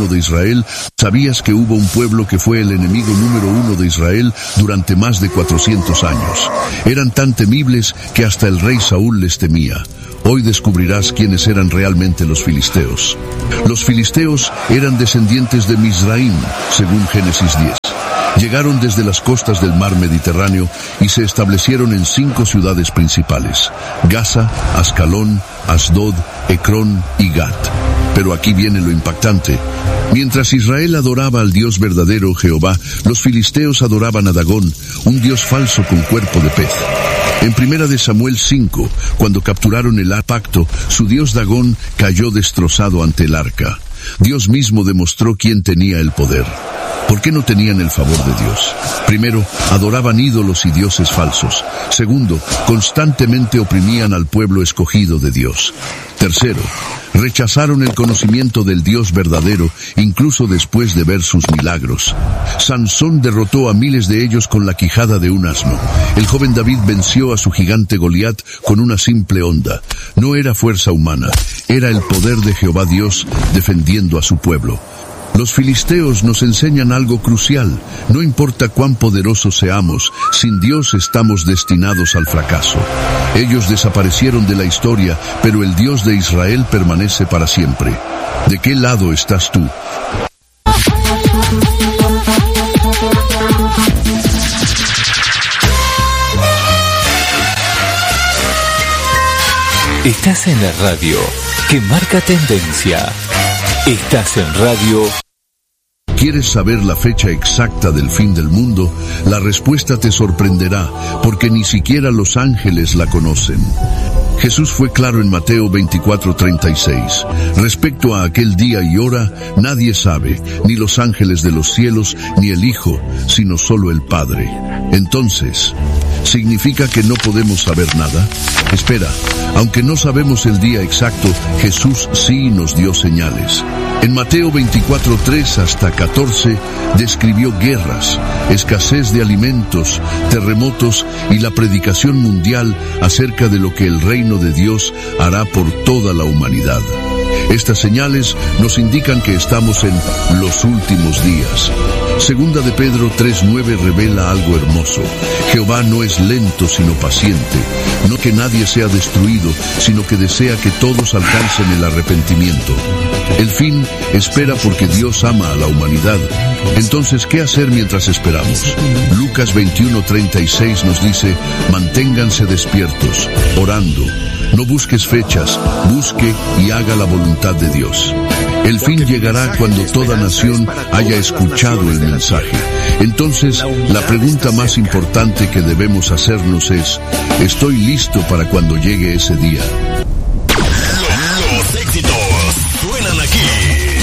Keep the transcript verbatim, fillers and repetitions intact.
uno de Israel, ¿sabías que hubo un pueblo que fue el enemigo número uno de Israel durante más de cuatrocientos años? Eran tan temibles que hasta el rey Saúl les temía. Hoy descubrirás quiénes eran realmente los filisteos. Los filisteos eran descendientes de Mizraim, según Génesis diez. Llegaron desde las costas del mar Mediterráneo y se establecieron en cinco ciudades principales: Gaza, Ascalón, Asdod, Ecrón y Gat. Pero aquí viene lo impactante. Mientras Israel adoraba al Dios verdadero, Jehová, los filisteos adoraban a Dagón, un dios falso con cuerpo de pez. En primera de Samuel cinco, cuando capturaron el pacto, su dios Dagón cayó destrozado ante el arca. Dios mismo demostró quién tenía el poder. ¿Por qué no tenían el favor de Dios? Primero, adoraban ídolos y dioses falsos. Segundo, constantemente oprimían al pueblo escogido de Dios. Tercero, rechazaron el conocimiento del Dios verdadero, incluso después de ver sus milagros. Sansón derrotó a miles de ellos con la quijada de un asno. El joven David venció a su gigante Goliat con una simple honda. No era fuerza humana, era el poder de Jehová Dios defendiendo a su pueblo. Los filisteos nos enseñan algo crucial. No importa cuán poderosos seamos, sin Dios estamos destinados al fracaso. Ellos desaparecieron de la historia, pero el Dios de Israel permanece para siempre. ¿De qué lado estás tú? Estás en la radio que marca tendencia. Estás en radio. ¿Quieres saber la fecha exacta del fin del mundo? La respuesta te sorprenderá, porque ni siquiera los ángeles la conocen. Jesús fue claro en Mateo veinticuatro treinta y seis. Respecto a aquel día y hora, nadie sabe, ni los ángeles de los cielos, ni el Hijo, sino solo el Padre. Entonces, ¿significa que no podemos saber nada? Espera, aunque no sabemos el día exacto, Jesús sí nos dio señales. En Mateo veinticuatro tres hasta catorce, describió guerras, escasez de alimentos, terremotos y la predicación mundial acerca de lo que el reino de Dios hará por toda la humanidad. Estas señales nos indican que estamos en los últimos días. Segunda de Pedro tres nueve revela algo hermoso. Jehová no es lento sino paciente, no que nadie sea destruido, sino que desea que todos alcancen el arrepentimiento. El fin espera porque Dios ama a la humanidad. Entonces, ¿qué hacer mientras esperamos? Lucas veintiuno treinta y seis nos dice: manténganse despiertos, orando. No busques fechas, busque y haga la voluntad de Dios. El fin llegará cuando toda nación haya escuchado el mensaje. Entonces, la pregunta más importante que debemos hacernos es: ¿estoy listo para cuando llegue ese día?